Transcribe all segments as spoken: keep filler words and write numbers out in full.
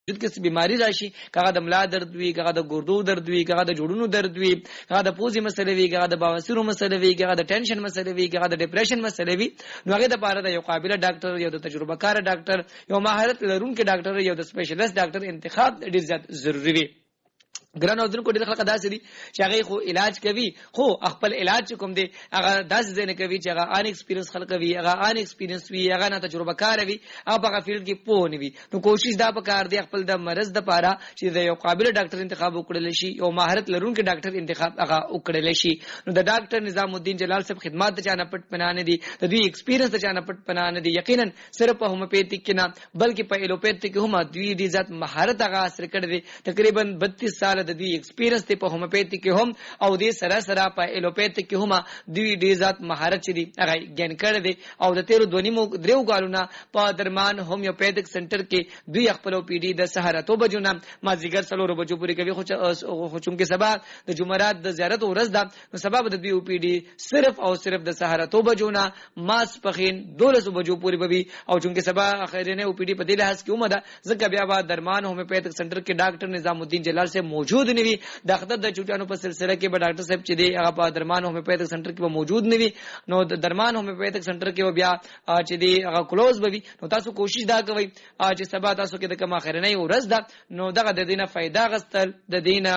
وجود کې بیماری راشي، کغه د ملا درد وي، کغه د ګردو درد وي، کغه د جوړونو درد وي، کغه د پوزي مسلې وي، کغه د بواسیر مسلې وي، کغه د ټینشن مسلې وي، کغه د ډیپریشن مسلې وي، نو هغه د لپاره د یو قابل ډاکټر، یو د تجربه کار ډاکټر، یو مهارت لرونکي ډاکټر، یو د سپیشلیست ډاکټر انتخاب ډیر زیات ضروری وي. ګران اودن کو ډیر خلک داسې دي چې هغه خو علاج کوي، خو خپل علاج کوم دی هغه داسې ځای نه کوي چې هغه ان ایکسپیرینس خلک وي، هغه ان ایکسپیرینس وي، هغه نه تجربه کار وي، هغه په فیلډ کې پوه نه وي. نو کوشش دا وکړ دی خپل د مرز د پاره چې د یو قابل ډاکټر انتخاب وکړل شي، یو مهارت لرونکي ډاکټر انتخاب هغه وکړل شي. نو د ډاکټر نظام الدین جلال صاحب خدمات ته چانه پټ پنانه دي، د دوی ایکسپیرینس ته چانه پټ پنانه دي. یقینا صرف په هومیوپیتیک کې نه بلکې په ایلوپیتیک کې هم دوی د ذات مهارت هغه اثر کړی دی. تقریبا بتیس سال د دوی ایکسپیرینس په هومیوپیتیک کې هم او د سره سره په ایلوپیتیک کې هم دوی ډیر ذات مهارت چي دي هغه ګین کړی دی. او د تیرو دونیمو دریو کالونو په درمان هومیوپیتیک سنټر کې دوی خپل پی ډي د سحر اتو بجو نه مازیګر څلور بجو پورې کوي. خو خو چونکه سبا د جمعرات د زیارت ورځ ده، نو سبب د دوی پی ډي صرف او صرف د سحر اتو بجو نه ماس پخین دولس بجو پورې بوي. او چونکه سبا اخرینه او پی ډي په دې لحاظ کې اومده ځکه بیا به درمان هومیوپیتیک سنټر کې ډاکټر نظام الدین جلال سے موجود نه وي. د خدای د چوټانو په سلسله کې به ډاکټر صاحب چې دی هغه په درمان هومیوپیتیک سنټر کې به موجود نه وي. نو د درمان هومیوپیتیک سنټر کې بیا چې دی هغه کلوز به وي. نو تاسو کوشش دا کوئ چې سبا تاسو کې د کوم اخرنۍ ورځ ده، نو دغه د دینه فائدہ غستل، د دینه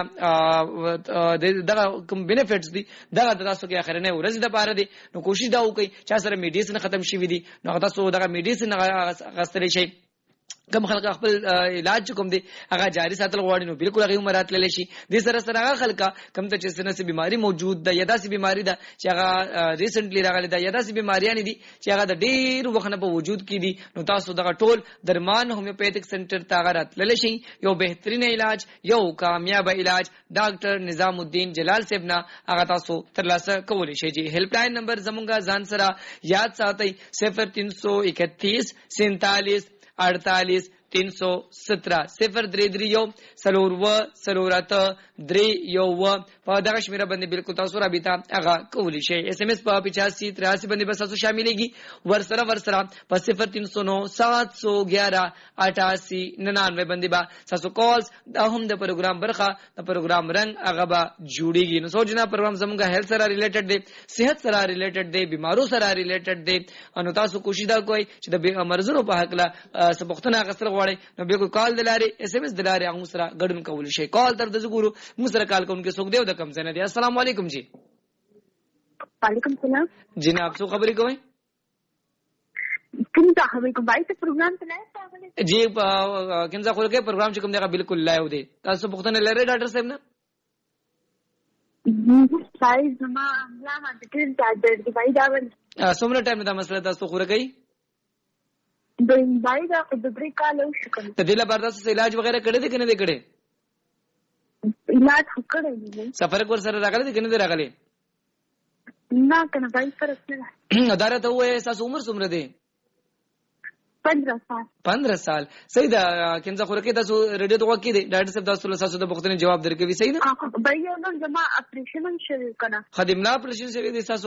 دغه کوم بینیفټس دي دغه تاسو کې اخرنۍ ورځ د پاره دي. نو کوشش دا وکړئ چې سره میډیسن ختم شي وي دي، نو تاسو دغه میډیسن غستلی شي. کوم خلک خپل علاج کوم دي هغه جاری ساتل غواړي، نو بالکل هغه عمرات للی شي. د سره سره هغه خلک کوم ته چې سنسي بیماری موجود ده یا داسې بیماری ده چې هغه ریسنټلی راغلی ده یا داسې بیماریاں دي چې هغه د ډیر وخت نه په وجود کې دي، نو تاسو دغه ټول درمان هومیوپیتیک سنټر ته غرات للی شي. یو بهترین علاج، یو کامیاب علاج ډاکټر نظام الدین جلال صاحب نه هغه تاسو ترلاسه کولی شئ. جی هیلپ لاین نمبر زمونږه ځان سره یاد ساتئ صفر تین سو اکتیس سینتالیس अड़तालीस तीन सौ सत्रह صفر درې درې یو سلور و سلورات درې یو و په دغه شمیره باندې بالکل تاسو رابطه هغه کولی شئ. اس ام اس په پچاسی تراسی باندې بس تاسو شاملېږي. ورسره ورسره په صفر تین سو نو سات سو گیارہ اٹھاسی ننانوے باندې با تاسو کالز دا هم د پروګرام برخه د پروګرام رنگ هغه به جوړیږي. نو سوچنا پروګرام زموږه هیلث سره ریلیټډ دی، صحت سره ریلیټډ دی، بیمارو سره ریلیټډ دی. نو تاسو کوشش دا کوئ چې د مرزونو په حق لا سبقتونه غسر غواړي، نو بالکل کال دلاري اس ام اس دلاري هغه سره ګډون کول شي. کال تر د زګورو مو سره کال کوونکې څوک دی او د کم ځای نه دی. السلام علیکم. جی وعلیکم السلام جناب، څو خبرې کوئ؟ کوم ځای خبرې کوم؟ بای ته پروګرام ته نه جی کوم ځای خو کې پروګرام چې کوم دی بالکل لایو دی. تاسو پوښتنه لرئ ډاکټر صاحب نه؟ سایز زما املا ما د ټیم ډاکټر دی بای دا ول څومره ټایم دا مسله تاسو خو راکې د بای دا د درې کال شو کنه. ته دله برداشت علاج وغیرہ کړی دی کنه دی کړی؟ علاج کړی دی. سفر کور سره راغلی دی کنه دی راغلی؟ نه کنه بای فرق نه. اداره ته وې تاسو عمر څومره دی؟ پندرہ سال. پندرہ سال. صحیح ده. کینځه خورکې تاسو ریډیو ته وکی دی ډاکټر صاحب تاسو له تاسو د بوختنې جواب درکوي. صحیح ده. بای نو زما اپریشن شوی کنه. خدملا اپریشن شوی دی تاسو؟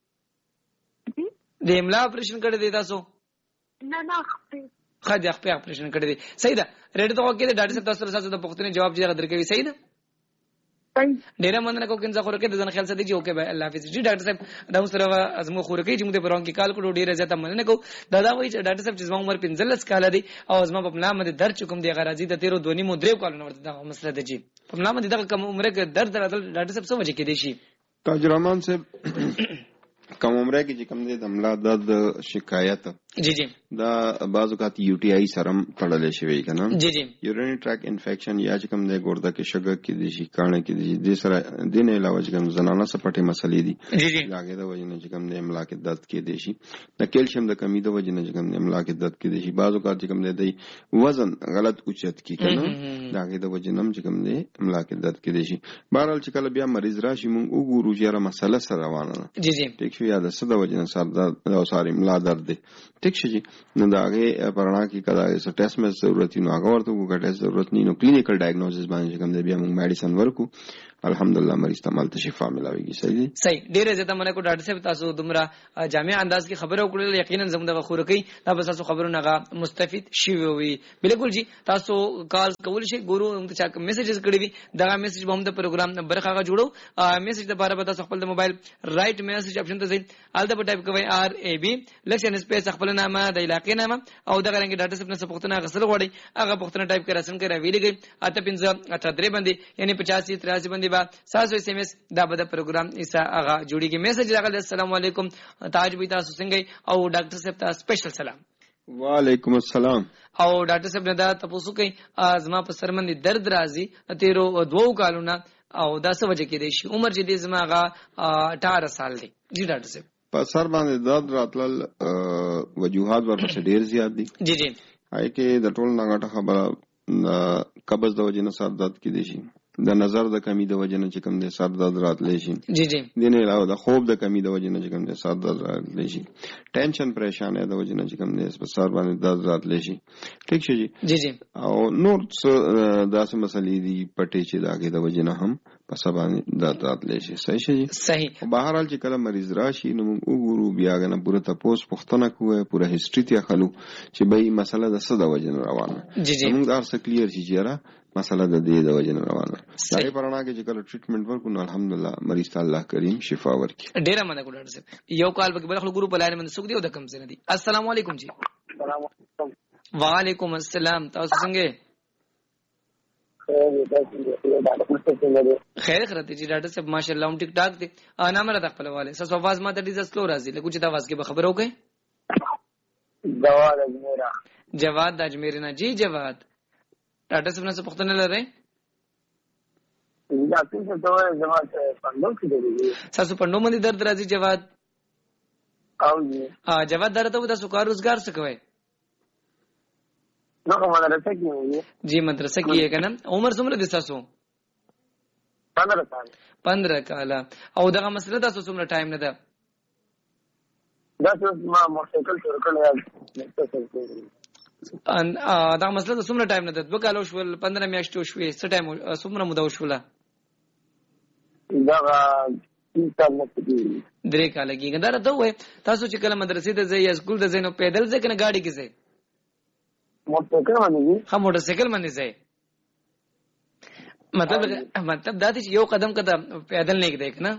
د املا اپریشن کړی دی تاسو؟ نه نه خدای خپل اپریشن کړی دی. صحیح ده. ریډیو ته وکی دی ډاکټر صاحب تاسو له تاسو د بوختنې جواب جوړ درکوي. صحیح ده. ډیره مننه کوم کینځه خورکې د ځن خیال ساتي. اوکې بای الله حافظ. جی ډاکټر صاحب دا سره ازمو خورکې چې موږ په روان کې کال کړو ډیره زیاته مننه کو. دا دا وایي چې ډاکټر صاحب چې زما عمر پنځلس کال دی او زما په پلان باندې درد چکم دی غراضي د تیرو دونی مو درې کالونو ورته دا مسله ده. جی په پلان باندې دا کوم عمر کې درد راځل ډاکټر صاحب څه وجه کې دی شي؟ تاج رحمان صاحب کوم عمره کې چې کوم دې د املا د شکایت جی جی دا بعض اوقات یو ټي آی سره تړلې شوی کنه. جی جی یورینری ټریک انفیکشن یا چې کوم دې ګرده کې شګه کې دي شي کانه کې دي د سره د نه علاوه چې کوم زنانه سپټې مسلې دي. جی جی لاګه د وجنه چې کوم دې املا کې درد کې دي شي، د کیلشیم د کمی د وجنه چې کوم دې املا کې درد کې دي شي. بعض اوقات چې کوم دې وزن غلط اوچت کی کنه لاګه د وجنه چې کوم دې املا کې درد کې دي شي. بهرحال چې کله بیا مریض راشي مونږ وګورو چې را مسله سره روانه. جی جی ټیک شو. یا د صد وجنه سر درد او ساري املا درد دي. ټیک شي. نو دا هغه پرانا کې کدا یو ټیسټ مې ضرورت نو هغه ورته وګټه ضرورت نه نو کلینیکل ډایګنوزس باندې کوم دی بیا موږ میډیسن ورکو الحمدلله مریض ته مالته شفا ملاويږي. صحیح دی. صحیح. ډیره زه ته مننه کو ډاکټر صاحب، تاسو دومره جامع انداز کې خبرو کړل، یقینا زموږ د خورکی دا به تاسو خبرونه غا مستفید شي وي. بالکل جی، تاسو کال کول شي ګورو موږ چا میسجز کړی وي، دا میسج به هم د پروګرام برخه غا جوړو. میسج د باره به تاسو خپل د موبایل رائټ میسج اپشن ته ځئ، الته په ټایپ کوئ آر ای بی لکشن سپیس خپل نامه د علاقې نامه او دغه رنګ ډاټا صاحب نه څه پوښتنه غسل غوړي، هغه پوښتنه ټایپ کړئ، رسن کړئ، ویلګي اته پنځه اته درې باندې یعنی پچاسی تریاسی باندې با ساسو ایس ایم ایس دا به د پروګرام ایسا هغه جوړیږي. میسج راغلی، السلام علیکم تاج بي تاسو څنګه او ډاکټر صاحب ته سپیشل سلام. وعلیکم السلام. او ډاکټر صاحب نه دا تاسو کوي ازما په سر باندې درد راځي تیرو دوو کالونه او دا څه وجه کې دی شي، عمر چې دې زما هغه اٹھارہ سال دی. جی ډاکټر صاحب په سر باندې درد راتلل وجوهات ورپسې ډیر زیات دي. جی جی آی کې د ټول نغټه خبره قبض د وجه نه سر درد کې دي شي، د نظر د کمی د وجه نه چې کوم دي سر درد راتلی شي. جی جی دینه علاوه د خوب د کمی د وجه نه چې کوم دي سر درد راتلی شي، ټینشن پریشانه د وجه نه چې کوم دي سر باندې درد راتلی شي. ٹھیک شي جی. جی جی او نور داسې مسلې دي پټې چې داګه د وجه نه هم په سبا درد راتلی شي. صحیح شي. صحیح. بهر حال چې کله مریض راشي نو موږ وګورو بیا غنه پوره تاسو پوښتنه کوی، پوره هیستوري ته خلو چې به مسله د څه د وجه نه روانه. جی جی موږ دا څه کلیر شي چې مسله د دې د وجه نه روانه. صحیح. پرانا کې چې کله ټریټمنټ ورکو نو الحمدلله مریض ته الله کریم شفا ورکړي. ډیره مننه کوم ډاکټر صاحب. یو کال به بل خلک ګروپ لاین باندې سوق دی او د کم څه نه دي. السلام علیکم جی. السلام علیکم. وعلیکم السلام. تاسو څنګه؟ خیر خرته جی ډاکټر صاحب ماشاءالله هم ټیک ټاک دي. نام را خپل والے سس आवाज ما ته ډیز سلو راځي، لکه چې دا आवाज کې به خبرو کوي. جواد اجمیر. جواد د اجمیر نه. جی جواد ډاکټر صاحب نه څه پوښتنه لرئ؟ ډاکټر صاحب ته زما ته پندو کې دی. تاسو پندو باندې درد راځي جواد؟ او جی ها جواد درته و تاسو کار روزګار څه کوئ؟ نو کومه مدرسه کې وي. جی مدرسه کې یې کنه. عمر څومره دي تاسو؟ پندرہ سال. پندرہ کاله. او دغه مسله تاسو څومره ټایم نه ده؟ دا څه ما موټرسایکل شروع کړل. ان دا مسله څومره ټایم نه ده؟ دوه کال شول، پندرہ میاشتې شوې، څه ټایم څومره موده شوله؟ دا تین سال نه کېږي. درې کال کېږي. دا راته وای تاسو چې کله مدرسې ته ځئ یا سکول ته ځئ نو پیدل ځئ کنه ګاډي کې ځئ؟ موټرسایکل باندې. ها موټرسایکل باندې ځئ. مطلب مطلب دا چې یو قدم کده پیدل نه کېږي کنه؟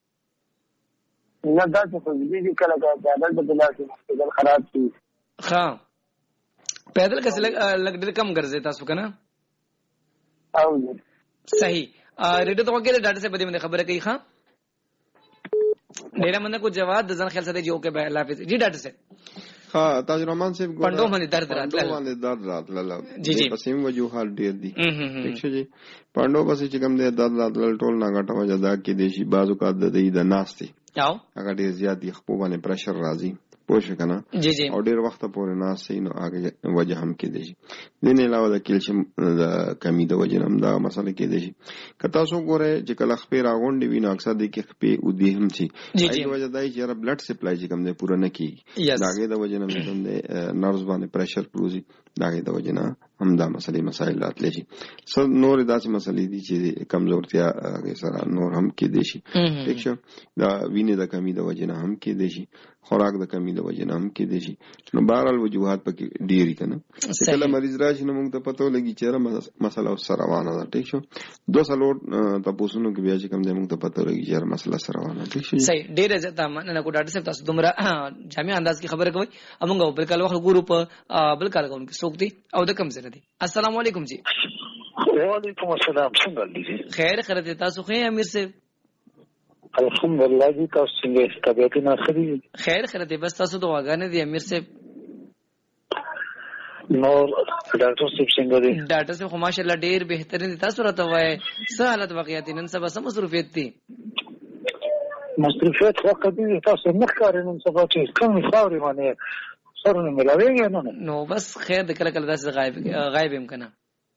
نه دا څه په دې کله کله پیدل ته بلاسي پیدل خراب شي. ها پیدل کس لګ ډېر کم ګرځي تاسو کنه؟ او صحیح. ریډیو ته وګورئ ډاکټر صاحب دې باندې خبره کوي. ها ډېر مننه کو جواد د ځن خیال سره جو کې به الله حافظ. جی ډاکټر صاحب. ها تاج رحمان صاحب ګور پندو باندې درد راتل. پندو باندې درد راتل. جی جی پسیم وجوهات ډېر دي. ٹھیک شي جی. پندو پسې چې کوم دې درد راتل ټول نه غټه وجه دا کې دي شي بازو کا د دې د ناشتي او هغه ډېر زیات دي خپل باندې پرشر راځي. پوښ کنه. جی جی او ډېر وخت پورې ناشتي نو هغه وجه هم کې دي شي. دین علاوه د کیلشیم د کمی د وجه هم دا مسله کې دي شي. کته سو ګوره چې کله خپې راغونډي وینو اکثر د کې خپې او دې هم شي. ایي وجه دای چې را بلډ سپلای چې کوم دې پوره نه کیږي. داګه د وجه نه کوم دې نرۋز باندې پرشر پروزي. داګه د وجه نه هم دا مسلې مسائل راتلی شي. سر نور داسې مسلې دي چې کمزورتیا هغه سره نور هم کې دي شي. ٹھیک شو. دا وینې د کمی د وجه نه هم کې دي شي، خوراک د کمی د وجه نه هم کې دي شي. نو بهرحال وجوهات پکې ډېری کنه. کله مریض راشي نو موږ ته پته لګي چې مسله سره روانه ده. ٹھیک شو. دوه سالو تاسو نو کې بیا چې کوم دې موږ ته پته لګي چې مسله سره روانه. ٹھیک شو. صحیح. ډېر زه مننه کو ډاکټر صاحب تاسو دومره جامع انداز کې خبره کوي. موږ بل کال وخت ګورو په بل کال کوم کې سوق دي او د کم سره دي. السلام علیکم جی. وعلیکم السلام. څنګه دي؟ خیر خرته تاسو خې امیر صاحب؟ الحمدلله جی تاسو څنګه طبيعت نه خري؟ خیر خرته بس تاسو دعاګانې دي امیر صاحب. نور ډاکټر صاحب څنګه دي؟ ډاکټر صاحب ماشاءالله ډېر بهترین دي. تاسو راته وای څه حالت واقعیت نن سبا سم مصروفیت دي؟ مصروفیت وخت دي تاسو نه ښکارې نن سبا چې کوم خاورې باندې سرونه ملاويږي نه نو بس خیر د کله کله داسې غایب غایب هم کنه.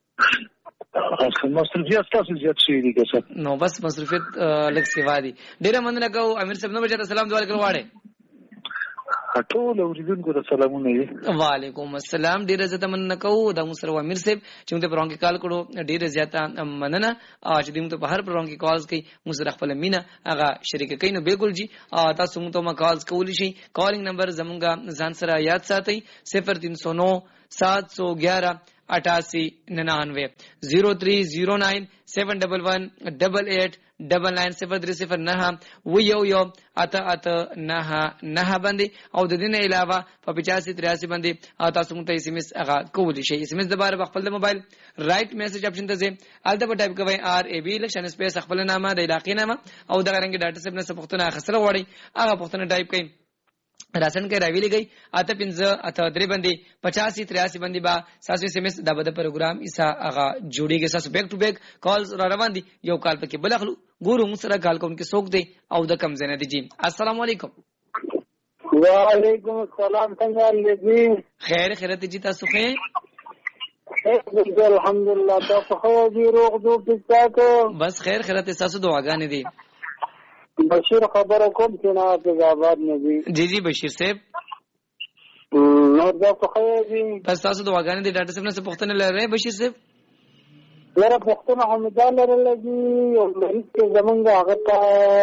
مصروفیت تاسو زیات شي دي که څه؟ نو بس مصروفیت لږ سیوا دي. ډېر مننه کوم امیر صاحب. نو بچا سلام دعا کول واړې. ټول اوریدونکو ته سلامونه دي. وعلیکم السلام. ډیر زیاته مننه کوو د مصر امیر صاحب چې موږ ته پرون کې کال کړو. ډیر زیاته مننه چې موږ ته په هر پرون کې کالز کوي موږ سره خپل مینا هغه شریک کوي. نو بالکل جی تاسو موږ ته ما کالز کولی شي. کالینګ نمبر زمونږه ځان سره یاد ساتئ صفر تین سو نو سات سو گیارہ اٹھاسی ننانوے زیرو تھری زیرو نائن سیون ڈبل ون ڈبل ایٹ ڈبل نائن صفر درې صفر نهه و یو یو اته اته نهه نهه باندې او د دې نه علاوه په پچاسی تریاسی باندې تاسو موږ ته اس ام اس هغه کولی شئ. اس ام اس د بار خپل د موبایل رائټ میسج اپشن ته ځئ الته په ټایپ کوئ آر ای بی لکشن سپیس خپل نامه د علاقې نامه او د غرنګ ډاټا سیټ نه څه پښتنه اخستل غواړي هغه پښتنه ټایپ کړئ راسن کې راویلې گئی اته پنځه اته درې باندې پچاسی تریاسی باندې با ساسو اس ام اس د بده پروګرام ایسا هغه جوړیږي. ساسو بیک ټو بیک کالز را روان دي. یو کال پکې بلخلو ګورو موږ سره کال کوم کې سوق دی او د کم زنه دي. جی السلام علیکم. وعلیکم السلام. څنګه لګي؟ خیر خیرت جی تاسو خیر؟ الحمدلله. تاسو خو دې روغ دو پښتاکو؟ بس خیر خیرت تاسو دعاګانې دي. بشیر خبره کوم چې نه آباد نه دي. جی جی بشیر صاحب نو تاسو خو دې بس تاسو دعاګانې دي. ډاکټر صاحب نه څه پوښتنه لرئ بشیر صاحب؟ لره پښتنه حمدان لرل دي او مریض کې زمونږ هغه ته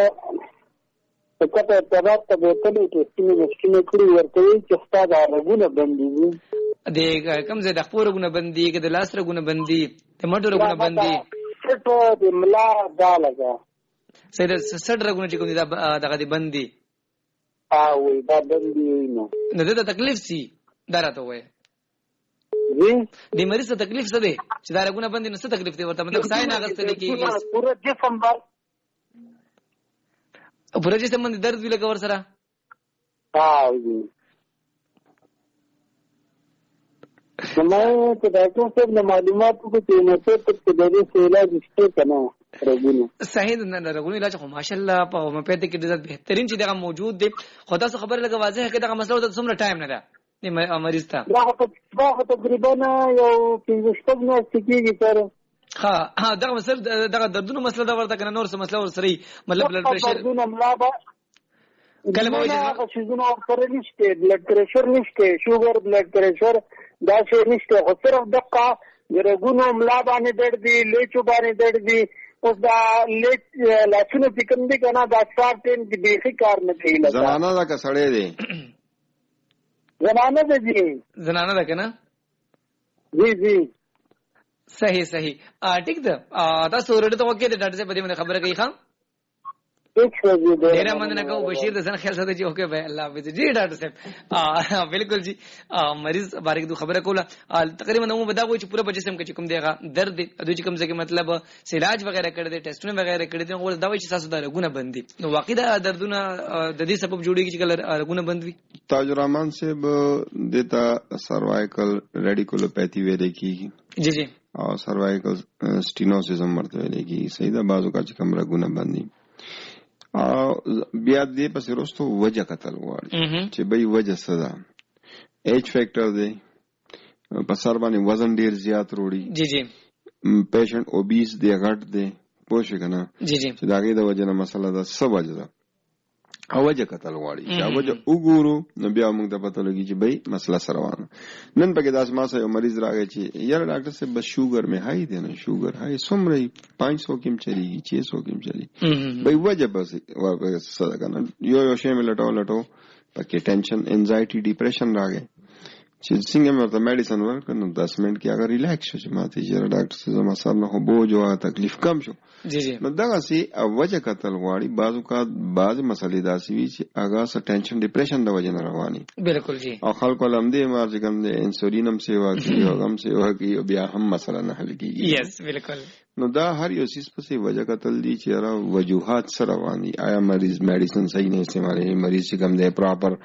پکته تبات ته بوتل کې سیمه مشکینه کړی ورته چې ستاد رګونه بندي د کوم ځای د خپل رګونه بندي کې د لاس رګونه بندي د مټو رګونه بندي څه د ملا دا لګا سید سړ رګونه چې کوم دي دغه دي بندي او دا بندي نو نو دا تکلیف سي درته وای جی د مریض ته تکلیف څه دی چې دا رګونه بندي نو څه تکلیف دی ورته مطلب ساين اغستل کیږي پورا جسم بار پورا جسم باندې درد وی لګور سره ها جی نو ته دا څه معلومات کو چې نه څه ته د دې علاج شته کنه رګونه صحیح نه رګونه علاج خو ماشاءالله په هومیوپیتیک کې ډېر بهترین چې دغه موجود دی. خدا څخه خبره لګه واضح کې دغه مسله ته څومره ټایم نه ده مریض ته دا دا تقریبا یو پنځه شپږ میاشتې کېږي تر ها ها دغه مسله دغه دردونو مسله دا ورته کنه نور څه مسله ورسره مطلب بلډ پريشر دردونه ملابه کله وایي چې شیزونه ورسره نشته بلډ پريشر نشته شوګر بلډ پريشر دا شی نشته خو صرف دغه رګونو ملابه درد دی لیچو باندې درد دی اوس دا لیچ لاسونو پکم دي کنه دا سار ټین دی بیخي کار نه کوي. زنانه دا کسړې دی زنانه ده جی زنانه ده کنه جی جی صحیح صحیح ټیک ده تاسو ورته ته وکړه ډاکټر صاحب په دې باندې خبره کوي خام ایک سو جی ډیر مننه کوم بشیر د سن خیال ساتي اوکے بھائی الله حافظ. جی ډاکټر صاحب بالکل جی مریض بارک دو خبره کوله تقریبا نو بدا کوئی چې پورا بجسم کې کوم دیغه درد د دوی کوم ځکه مطلب علاج وغیرہ کړی دي ټیسټونه وغیرہ کړی دي او دا وایي چې تاسو دا رګونه بندي نو واقعي دا دردونه د دې سبب جوړیږي چې کله رګونه بندوي. تاج الرحمن صاحب دیتا سروائیکل ریډیکولوپیتھی ویلې کیږي جی جی او سروائیکل سټینوسس هم ورته ویلې کیږي. صحیح دا بازو کا چې کوم رګونه بندي او بیا دې پسې وروسته وجه قتل غواړي چې بای وجه څه ده. ایج فیکٹر دی په سر باندې وزن ډیر زیات وروړي. جی جی پیشنټ اوبیس دی غټ دی پوه شئ کنه جی جی چې داګه د وجه نه مسله ده څه وجه ده او وجه قتل غواړي دا وجه وګورو نو بیا موږ ته پته لګي چې بای مسله سره روانه. نن پکې داس ما سره مریض راغی چې یاره ډاکټر صاحب بس شوګر مې هاي دی نه شوګر هاي څومره پانچ سو کېم چلیږي چھ سو کېم چلی بای وجه بس څه کنه یو یو شی مې لټاو لټاو پکې ټینشن انزایټي ډیپریشن راغی چې څنګه مې ورته میډیسن ورکړ دس منټ کې هغه ریلیکس شو چې ماته یې ډاکټر صاحب زما صاحب نه بوج او تکلیف کم شو. جی جی نو دغه سي وجه قتل غواړي بعضو کا بعض مسلې داسي وي چې هغه س ټینشن ډیپریشن د وجه نه رواني. بالکل جی او خلکو لم دې مار چې کوم دې انسولین هم سیوا کوي او هم سیوا کوي او بیا هم مسله نه حل کیږي. یس بالکل. نو دا هر یو سیس پسې وجه قتل دي چې را وجوهات سره رواني. آیا مریض میډیسن صحیح نه استعمالوي مریض چې کوم دې پراپر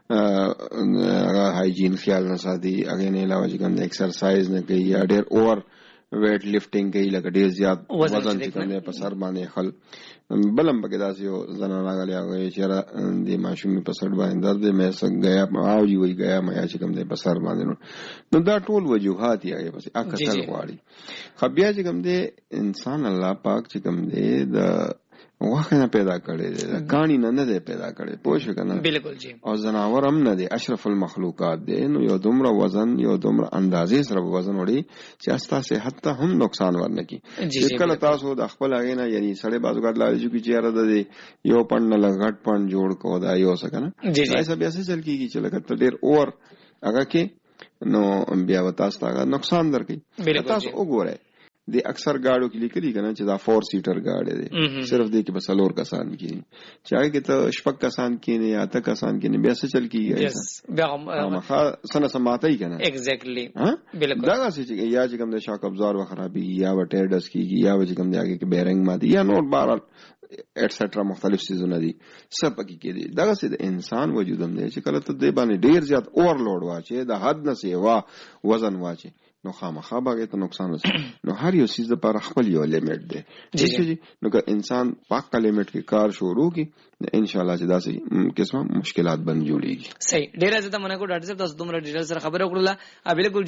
هغه هایجین خیال نه ساتي هغه نه علاوه چې کوم د ایکسرسایز نه کوي یا ډېر اور ویټ لفټینګ کوي لکه ډېر زیات وزن چې کوم په سر باندې خل بلم پکې داسې یو زنانه غلې هغه چې د ماشومې په سر باندې درد مې سګ غیا او جی وی غیا مې چې کوم د په سر باندې نو دا ټول وجوهات یې بس اکثر غواړي. خو بیا چې کوم د انسان الله پاک چې کوم د واخه نه پیدا کړي دي کانی نه نه دی پیدا کړي پوه شو کنه بالکل جی او زناور هم نه دي اشرف المخلوقات دي نو یو دومره وزن یو دومره اندازې سره وزن وړي چې استا صحت ته هم نقصان ورنکي کله تاسو د خپل هغه نه یعنی سړی بازوګات لاري چې چیرې ده یو پند نه لګټ پند جوړ کو دا یو څه کنه ایسا بیا څه چل کیږي چې لکه ډیر اور هغه کې نو بیا وتاست هغه نقصان درکې تاسو وګورئ د اکثر گاڑیو کې لیکلي کنه چې دا فور سیټر گاډي دي صرف دې کې بس لور کسان کې چې هغه کې ته شپږ کسان کې نه یا ته کسان کې نه بیا څه چل کیږي بیا مخه سن سماتای کنه ایگزیکټلی بالکل دا چې یا چې کوم د شاک ابزار و خرابي یا و ټیرډس کیږي یا چې کوم د هغه کې بیرنګ ماده یا نوٹ بارل ایٹسټرا مختلف سيزونه دي سب پکې کې دي دا چې د انسان وجود هم دی چې کله ته د باندې ډیر زیات اوورلوډ واچي د حد نه سیوا وزن واچي نو خامخا به ته نقصان رسي نو هر یو چیز لپاره خپل یو لیمټ دی چې نو که انسان پاک لیمټ کې کار شروع کی ان شاء الله چې داسې قسمه مشکلات بن جوړيږي صحیح ډیر زیاته منه کو ډاکټر صاحب تاسو دومره ډیټیل سره خبره وکړه بالکل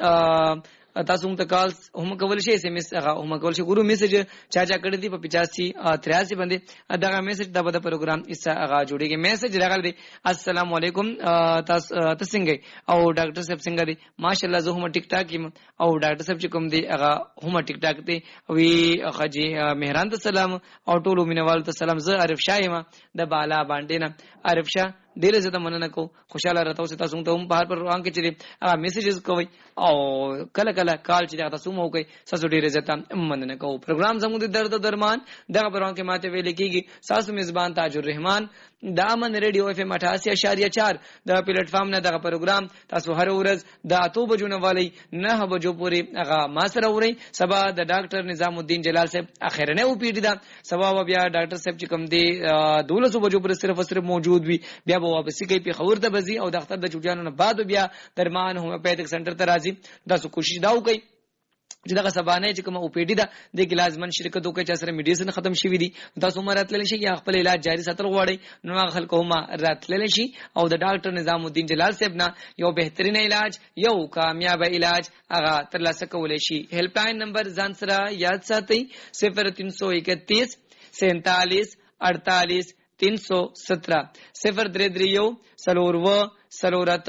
جی تاسو هم تکال هم کول شي اس ام اس هغه هم کول شي ګورو میسج چا چا کړی دی په پچاسی تریاسی باندې دا میسج د بده پروګرام ایسا هغه جوړیږي میسج راغلی دی السلام علیکم تاسو تاسو څنګه او ډاکټر صاحب څنګه دی ماشاءالله زه هم ټیک ټاک یم او ډاکټر صاحب چې کوم دی هغه هم ټیک ټاک دی وی خجی مهران ته سلام او ټولو مینوال ته سلام زه عارف شاه یم د بالا باندې نه عارف شاه ډیره زیاته مننه کو خوشاله راته اوسه تاسو ته هم په هر پروګرام کې چې هغه میسجز کوي او کله کله کال چې تاسو مو کوي تاسو ډیره زیاته مننه کو پروګرام زموږ د درد درمان دغه پروګرام کې ماته ویل کېږي تاسو میزبان تاج الرحمن د امن ریډیو اف ام اٹھاسی اشاریه چار د پلیټ فارم نه دغه پروګرام تاسو هر ورځ د اتو بجو نه والی نه بجو پورې هغه ما سره وری سبا د ډاکټر نظام الدین جلال صاحب اخرنه او پی ډی دا سبا بیا ډاکټر صاحب چې کوم دی دولس بجو پر صرف صرف موجود وي بیا واپسی کوي په خبر ته بزي او د اختر د چوټیانو نه بعد بیا درمان هومیوپیتھک سنټر ته راځي دا څه کوشش داو کوي چې دا سبانه چې کوم او پی ډی دا د لازمن شرکتو کې چې سره میډیسن ختم شوی دي تاسو مراتل شي یا خپل علاج جاری ساتل غواړي نو خلکو ما راتل شي او د ډاکټر نظام الدین جلال صاحب نه یو بهترین علاج یو کامیاب علاج هغه ترلاسه کولای شي هیلپ لاین نمبر ځان سره یاد ساتئ صفر تین سو اکتیس سینتالیس اڑتالیس تین سو سترہ صفر درې درې یو سلور و سلورت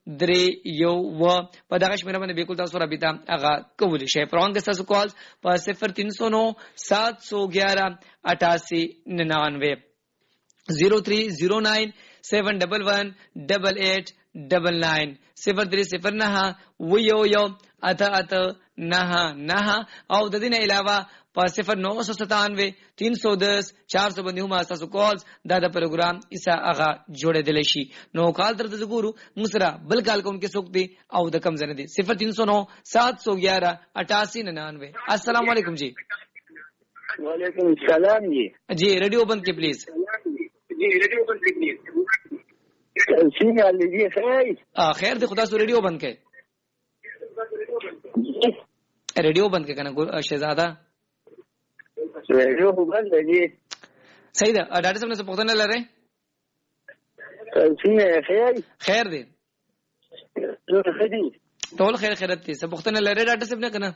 درې یو و په دغه شمیره باندې بالکل تاسو رابطه هغه کولی شئ پروګرام کې تاسو کال په صفر تین سو نو سات سو گیارہ اٹھاسی ننانوے زیرو تھری زیرو نائن سیون ڈبل ون ڈبل ایٹ ڈبل نائن صفر درې صفر نه و یو یو اته اته نه نه او د دې نه علاوه په صفر نو سو ستانوے تین سو دس چار سو باندې هم تاسو کالز دا د پروګرام ایسا هغه جوړېدل شي نو کال تر تاسو ګورو مسرا بل کال کوم کې سوک دی او د کم زنه دی صفر تین سو نو سات سو گیارہ اٹھاسی ننانوے السلام علیکم جی وعلیکم السلام جی جی ریڈیو بند کی پلیز جی ریڈیو بند کی پلیز سینه علی خیر خیر دی خدا سو ریڈیو بند کړئ ریڈیو بند کړئ کنه شہزادہ ریڈیو بند دی صحیح ده ډاکټر صاحب نه پوښتنه لرئ څنګه خیر خیر دی ټول خیر دی ټول خیر خیرت دي څه پوښتنه لرئ ډاکټر صاحب نه کنه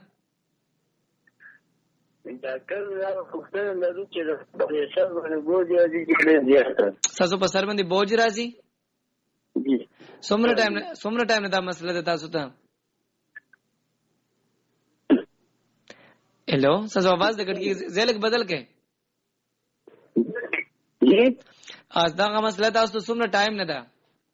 ډاکټر زما پوښتنه لري چې په سر باندې بوج راځي چې زیاته تاسو په سر باندې بوج راځي جی څومره ټایم څومره ټایم دا مسله ده تاسو ته हेलो सर आवाज दे कट ज़ेलक बदल के जी आज दा का मसला था तो सुमना टाइम न था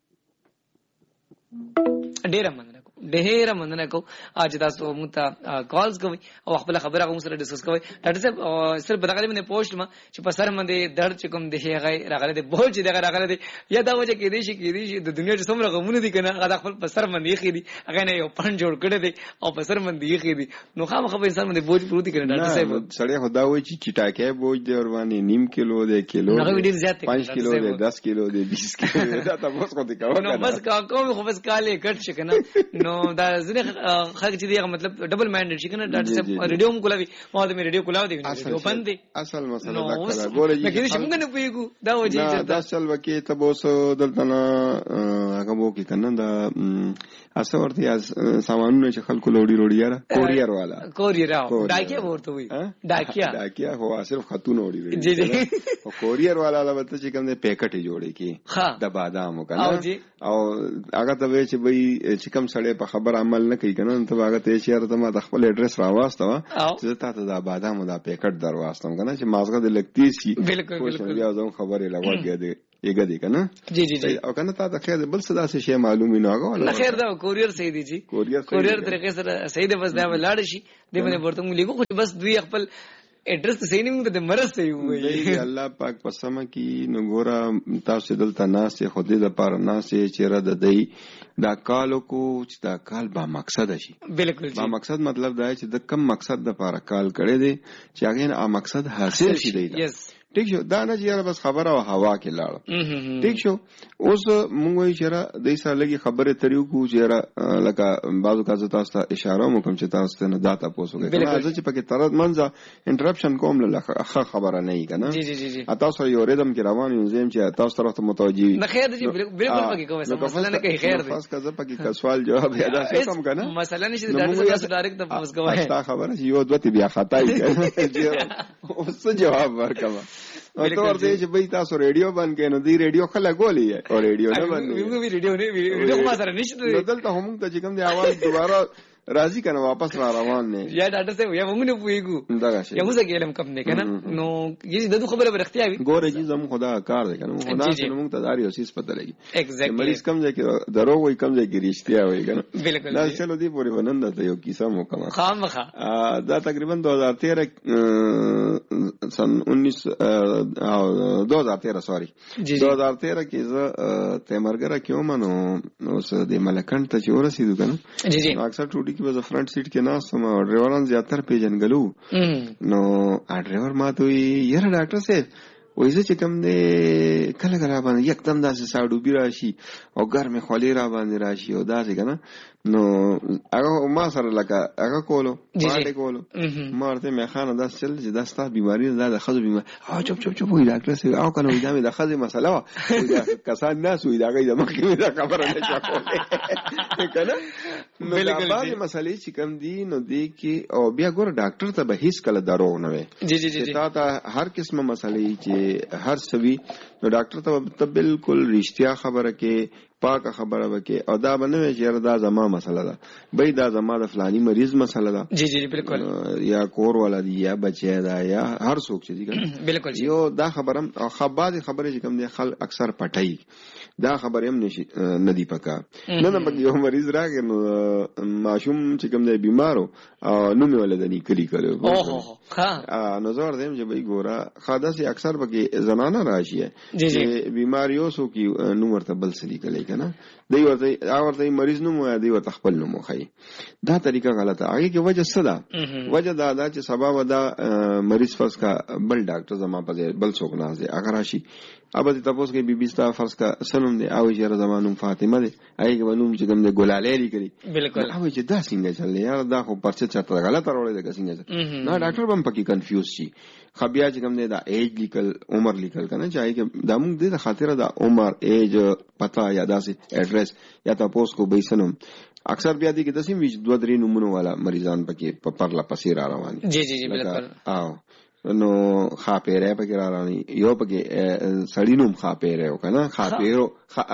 ډیره مننه کوم ډیره مننه کوم اج تاسو موږ ته کالز کوي او خپل خبره کوم سره ډیسکس کوي ډاکټر صاحب صرف دغه باندې پوسټ ما چې په سر باندې درد کوم دی هغه راغله دی بوج دی هغه راغله دی یا دا وجه کې دی شي کې دی شي د دنیا چې څومره غمونه دي کنه هغه خپل په سر باندې خېدي هغه نه یو پن جوړ کړی دی او په سر باندې خېدي نو خامخا په انسان باندې بوج پروت کړي ډاکټر صاحب سړی خدا وایي چې چټاکه بوج دی ور باندې نیم کیلو دی کیلو هغه ډیر زیات دی پانچ کیلو دی دس کیلو دی بیس کیلو دی دا تاسو کو دي کاوه نو بس کا کوم خو بس کاله کټ شي کنه نو دا ځنه خلک چې دی مطلب ډبل مایندډ شي کنه ډاکټر صاحب ریډیو م کولاوي ما د ریډیو کولاو دی ریډیو باندې اصل مسله دا کړه ګوره چې موږ نه پیګو دا وځي دا اصل وکي ته بوس دلته هغه وو کې کنه دا اسه ورته یا سامانونه چې خلکو لوړی لوړی یاره کوریر والا کوریر ډاکیا ورته وي ډاکیا ډاکیا هو صرف خاتون وړي جی جی او کوریر والا لا وته چې کوم پیکټ جوړي کی د بادامو کنه او هغه ته وی چې وای چې کوم سړی په خبر عمل نه کوي کنه ته هغه ته چې ته ما د خپل اډرس راوستو چې تاسو دا بادامو دا پیکټ درواستم کنه چې مازغه د لګتی شي بالکل بالکل بیا زموږ خبرې لګوي دی یګه دی کنه جی جی جی او کنه تا ته خیر بل صدا څه شی معلومي نه هغه نه خیر دا کوریر صحیح دی جی کوریر طریقې سره صحیح دی بس دا ولاړ شي دې باندې ورته موږ لیکو خو بس دوی خپل ایڈریس صحیح نہیں مونږ ته مرز صحیح وایي الله پاک پسمه کی نو ګورا تاسو دلته ناس خو دې د پاره ناس چې را د دی دا کالو کو چې دا کال با مقصد شي بالکل با مقصد مطلب دا چې د کم مقصد د پاره کال کړي دي چې هغه نه مقصد حاصل شي دی یس ٹھیک شو دا نه چې بس خبره او هوا کې لاړ ٹھیک شو اوس مونږ وی چې را د ایسا لګي خبره تریو کو چې را لکه بازو کازه تاسو ته اشاره مو کوم چې تاسو ته نه داتا پوسوګه کنه چې پکې ترد منځه انټرپشن کوم له خبره نه کنه جی جی جی تاسو یو ریدم کې روان یو زم چې تاسو طرف ته متوجي نه خیر دی بالکل پکې کوم مسله نه کوي خیر دی خاص کزه پکې سوال جواب ادا کوم کنه مسله نشي ډاکټر صاحب ډایرکټ تاسو کوي دا خبره یو دوته بیا خطا یې اوس جواب ورکوم او تو ورته چې به تاسو ریډیو باندې کینو دی ریډیو خلا ګولې او ریډیو نه باندې موږ ریډیو نه ریډیو ما سره نشته دلته هم ته چې کوم دی आवाज دوباره راضی کنه واپس را روان نه یا ډاکټر صاحب یا موږ نه پويګو دا شي یا موږ ګیلم کم نه کنه نو یی د خبره برختیا وي ګوره چې زمو خدا کار دی کنه خدا سره موږ ته داري اوسې پته لګي ایگزیکټلی مریض کم ځای کې درو وای کم ځای کې رښتیا وای کنه بالکل دا چلو دی پورې ونند ته یو کیسه مو کوم خامخا دا تقریبا دو هزار تیرہ سن انیس دو هزار تیرہ سوري دو هزار تیرہ کې زه تیمرګره کې ومنو اوس د ملکند ته چې ورسېدو کنه جی جی اکثر ټوټي کې به فرنٹ سیټ کې ناس سم ډرایوران زیاتره پیژنګلو نو ا ډرایور ماته یره ډاکټر صاحب وایي چې کوم دې کله کله باندې یکدم داسې ساړو بي راشي او ګرمه خولې را باندې راشي او داسې کنه نو هغه ما سره لکه هغه کولو باندې کولو مارته مې خانه داس چل چې داستا بیماری نه د خزو بیماری او چپ چپ چپ وای ډاکټر سي او کنه وای دا مې د خزې مسله وا کسان ناس وای دا غي د مخکې دا خبره نه چاکو کنه نو دا باندې مسلې چې کوم دي نو دې کې او بیا ګور ډاکټر ته به هیڅ کله درو نه وي جی جی جی تا ته هر قسمه مسلې چې هر سوي نو ډاکټر ته بالکل رښتیا خبره کې پاکه خبره وکي او دا بنوي چې دا زما مسله ده به دا زما د فلاني مریض مسله ده جی جی بالکل یا کور ولا دی یا بچی دا یا هر څوک چې دي بالکل یو دا خبرم او خبره خبره چې کوم دي خل اکثر پټای دا خبره هم نشي ندی پکا نه نه یو مریض راغی نو ماشوم چې کوم دی بیمارو او نو مې ولدنی کلی کړو اوه ها نو زور دیم چې به ګورا خاصه اکثر بګي زنانه راشي چې بیماریو سو کی نو ورته بل سلی کلی کنه دی ورته ورته مریض نو مو دی ورته خپل نو مو خي دا طریقه غلطه هغه کې وجه څه ده وجه دا دا چې سبب دا مریض فرض کا بل ډاکټر زما په بل څوک نه دی اگر راشي ابته تاسو کې بي بي ستا فرض کا سنم دی او چې زمانو فاطمه دی هغه ونوم چې کوم دی ګلاله لیکلي بالکل او چې دا څنګه چل یار دا خو پرچه چاته غلطه راوړل دی څنګه نه ډاکټر هم پکې کنفیوز شي خبیا چې کوم دی دا ایج لیکل عمر لیکل کنه چې هغه د موږ د خاطر دا عمر ایج پتا یا داسې ایڈریس یا تاسو کو به سنم اکثر بیا دي کې د سیم ویچ دوه درې نمونه والا مریضان پکې په پرلا پسې را روان جی جی جی بالکل او نو خاپېره پکې را رواني یو پکې سړی نوم خاپېره وکنه خاپېرو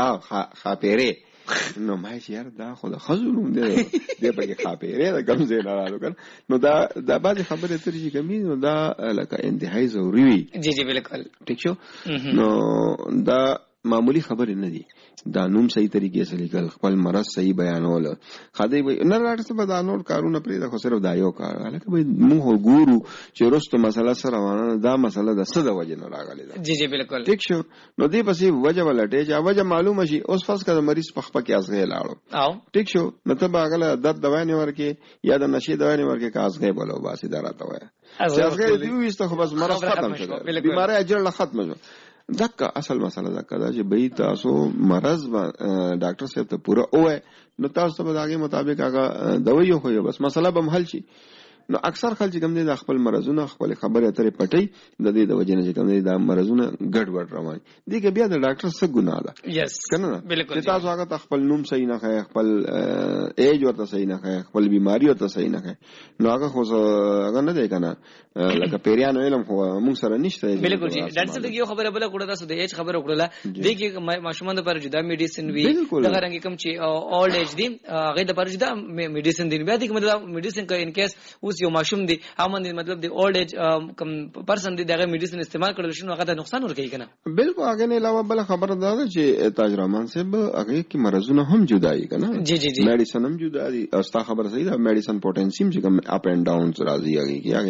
خاپېره نو ما چې یار دا خو د خزونو دی دی پکې خاپېره دا کم ځای نه راځو کنه نو دا دا باندې خبره ترې چې کمی نو دا لکه انتهایی ضروري وي جی جی بالکل ٹھیک شو نو دا معمولی خبرې نه دي دا نوم صحیح طریقې سره لیکل خپل مرض صحیح بیانول خدای به نه راځي په دا نور کارونه پرې دا خو صرف دا یو کار لکه به موږ ګورو چې رستو مسله سره روانه دا مسله د څه د وجه نه راغلي ده جی جی بالکل ٹھیک شو نو دې پسې وجه ولټه چې وجه معلومه شي اوس فرض کړه مریض په خپل کې ازغه لاړو او ټیک شو نو ته باغله درد دوا نه ورکې یا د نشي دوا نه ورکې کازغه بولو باسي دراته وای ازغه دې وېسته خو بس مرض ختم شو بیماری اجر لا ختم شو دغه اصل مسله دا کړه چې به تاسو مرض ډاکټر صاحب ته پوره اوه نو تاسو به داګه مطابق هغه دوايو خو بس مسله به حل شي نو اکثر خلک کوم دي د خپل مرزونه خپل خبره اترې پټي د دې د وجې نه کوم دي د مرزونه ګډ وډ روان دي کې بیا د ډاکټر څخه ګناه ده یس کنه بالکل چې تاسو هغه خپل نوم صحیح نه خای خپل ایج ورته صحیح نه خای خپل بیماری ورته صحیح نه خای نو هغه خو هغه نه دی کنه لکه پیریانو علم خو موږ سره نشته بالکل جی ډاکټر صاحب یو خبره بل کړه تاسو د ایج خبره وکړه د کې ماشومان لپاره جدا میډیسن وی دا رنګ کوم چې اولډ ایج دی هغه د لپاره جدا میډیسن دی بیا د مطلب میډیسن کا ان کیس اوس یو ماشوم دی امن مطلب د اولډ ایج کم پرسن دی دغه میډیسن استعمال کړل شنو هغه ته نقصان ورکوي کنه بالکل هغه نه علاوه بل خبره ده چې تاج رحمان صاحب هغه کې مرزونه هم جدا دي کنه جی جی جی میډیسن هم جدا دي او ستا خبره صحیح ده میډیسن پوتنسیم چې کوم اپ اینڈ ډاونز راځي هغه کې